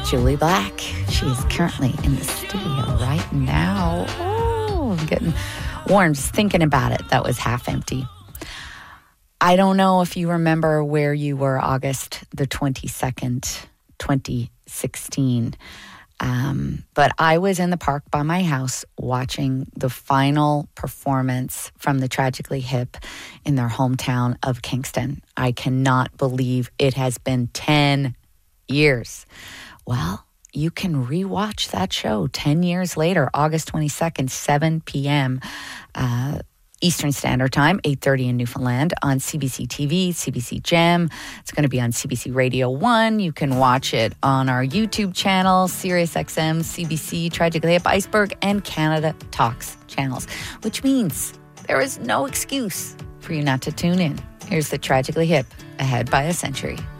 Julie Black. She is currently in the studio right now. Oh, I'm getting warm just thinking about it. That was half empty. I don't know if you remember where you were August the 22nd, 2016. But I was in the park by my house watching the final performance from the Tragically Hip in their hometown of Kingston. I cannot believe it has been 10 years. Well, you can rewatch that show 10 years later, August 22nd, 7 p.m. Eastern Standard Time, 8:30 in Newfoundland on CBC TV, CBC Gem. It's going to be on CBC Radio 1. You can watch it on our YouTube channel, SiriusXM, CBC, Tragically Hip, Iceberg, and Canada Talks channels, which means there is no excuse for you not to tune in. Here's the Tragically Hip, Ahead by a Century.